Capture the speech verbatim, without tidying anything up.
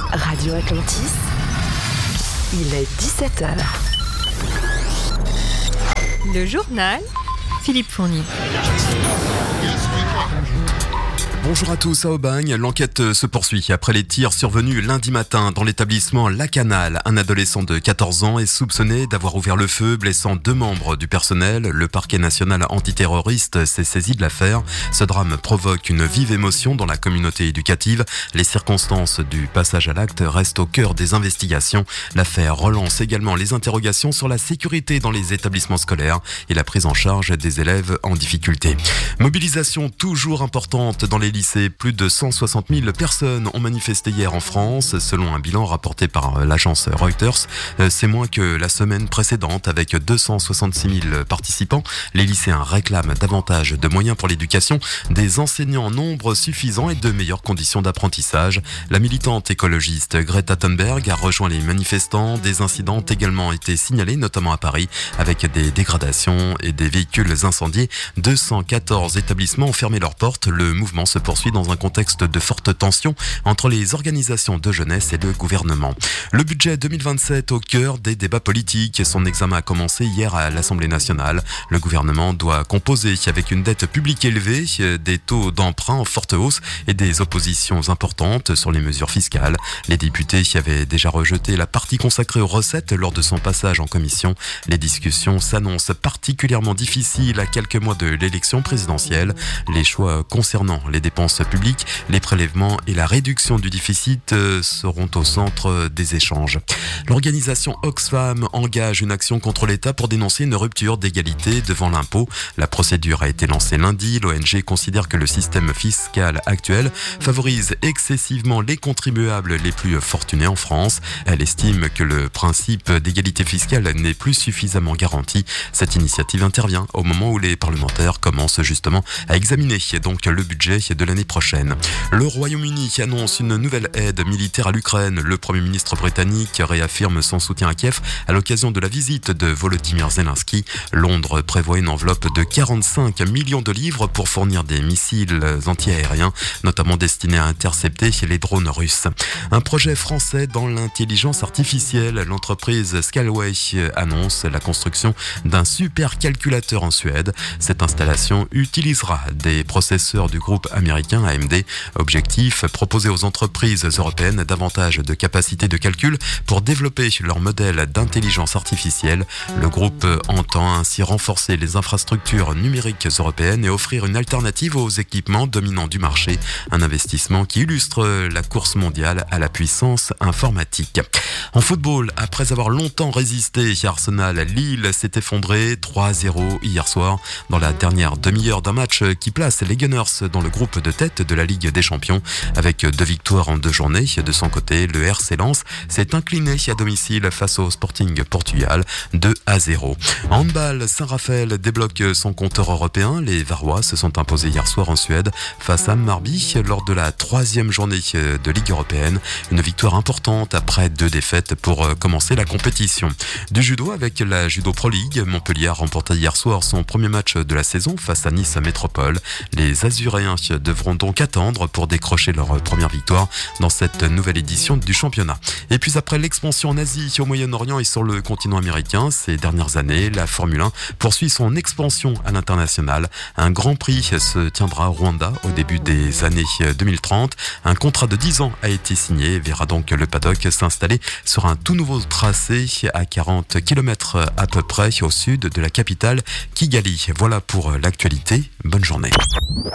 Radio Atlantis, il est dix-sept heures. Le journal, Philippe Fournier. Bonjour à tous, à Aubagne, l'enquête se poursuit après les tirs survenus lundi matin dans l'établissement La Canale. Un adolescent de quatorze ans est soupçonné d'avoir ouvert le feu, blessant deux membres du personnel. Le parquet national antiterroriste s'est saisi de l'affaire. Ce drame provoque une vive émotion dans la communauté éducative. Les circonstances du passage à l'acte restent au cœur des investigations. L'affaire relance également les interrogations sur la sécurité dans les établissements scolaires et la prise en charge des élèves en difficulté. Mobilisation toujours importante dans les lycées. Plus de cent soixante mille personnes ont manifesté hier en France. Selon un bilan rapporté par l'agence Reuters, c'est moins que la semaine précédente avec deux cent soixante-six mille participants. Les lycéens réclament davantage de moyens pour l'éducation, des enseignants en nombre suffisant et de meilleures conditions d'apprentissage. La militante écologiste Greta Thunberg a rejoint les manifestants. Des incidents ont également été signalés, notamment à Paris, avec des dégradations et des véhicules incendiés. deux cent quatorze établissements ont fermé leurs portes. Le mouvement se poursuit dans un contexte de forte tension entre les organisations de jeunesse et le gouvernement. Le budget deux mille vingt-sept au cœur des débats politiques. Son examen a commencé hier à l'Assemblée nationale. Le gouvernement doit composer avec une dette publique élevée, des taux d'emprunt en forte hausse et des oppositions importantes sur les mesures fiscales. Les députés avaient déjà rejeté la partie consacrée aux recettes lors de son passage en commission. Les discussions s'annoncent particulièrement difficiles à quelques mois de l'élection présidentielle. Les choix concernant les dépenses publiques, les prélèvements et la réduction du déficit seront au centre des échanges. L'organisation Oxfam engage une action contre l'État pour dénoncer une rupture d'égalité devant l'impôt. La procédure a été lancée lundi. L'O N G considère que le système fiscal actuel favorise excessivement les contribuables les plus fortunés en France. Elle estime que le principe d'égalité fiscale n'est plus suffisamment garanti. Cette initiative intervient au moment où les parlementaires commencent justement à examiner donc le budget de l'année prochaine. Le Royaume-Uni annonce une nouvelle aide militaire à l'Ukraine. Le Premier ministre britannique réaffirme son soutien à Kiev à l'occasion de la visite de Volodymyr Zelensky. Londres prévoit une enveloppe de quarante-cinq millions de livres pour fournir des missiles antiaériens, notamment destinés à intercepter les drones russes. Un projet français dans l'intelligence artificielle. L'entreprise Scaleway annonce la construction d'un supercalculateur en Suède. Cette installation utilisera des processeurs du groupe américain A M D. Objectif, proposer aux entreprises européennes davantage de capacités de calcul pour développer leur modèle d'intelligence artificielle. Le groupe entend ainsi renforcer les infrastructures numériques européennes et offrir une alternative aux équipements dominants du marché. Un investissement qui illustre la course mondiale à la puissance informatique. En football, après avoir longtemps résisté, Arsenal Lille s'est effondré trois à zéro hier soir dans la dernière demi-heure d'un match qui place les Gunners dans le groupe de tête de la Ligue des Champions. Avec deux victoires en deux journées, de son côté, le R C Lens s'est incliné à domicile face au Sporting Portugal deux à zéro. En handball, Saint-Raphaël débloque son compteur européen. Les Varois se sont imposés hier soir en Suède face à Marby lors de la troisième journée de Ligue européenne. Une victoire importante après deux défaites pour commencer la compétition. Du judo avec la Judo Pro League, Montpellier a remporté hier soir son premier match de la saison face à Nice Métropole. Les Azuréens devront donc attendre pour décrocher leur première victoire dans cette nouvelle édition du championnat. Et puis après l'expansion en Asie, au Moyen-Orient et sur le continent américain, ces dernières années, la Formule un poursuit son expansion à l'international. Un Grand Prix se tiendra au Rwanda au début des années deux mille trente. Un contrat de dix ans a été signé et verra donc le paddock s'installer sur un tout nouveau tracé à quarante kilomètres à peu près au sud de la capitale Kigali. Voilà pour l'actualité. Bonne journée.